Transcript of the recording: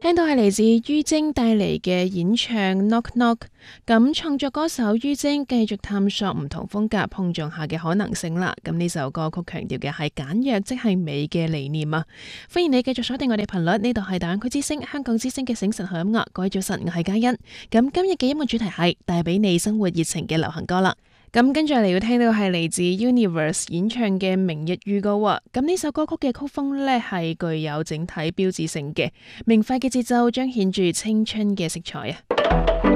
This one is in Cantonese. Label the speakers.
Speaker 1: 聽到係嚟自于晶帶嚟嘅演唱 Knock Knock， 咁創作歌手于晶繼續探索唔同風格碰撞下嘅可能性啦。咁呢首歌曲強調嘅係簡約即係美嘅理念啊！歡迎你繼續鎖定我哋頻率，呢度係大灣區之聲香港之聲嘅醒晨好音樂。各位早晨，我係嘉欣。咁今日嘅音樂主題係帶俾你生活熱情嘅流行歌啦。咁跟住嚟要聽到係嚟自 Universe 演唱嘅明日預告啊！咁呢首歌曲嘅曲風呢係具有整體標誌性嘅明快嘅節奏，彰顯住青春嘅色彩啊！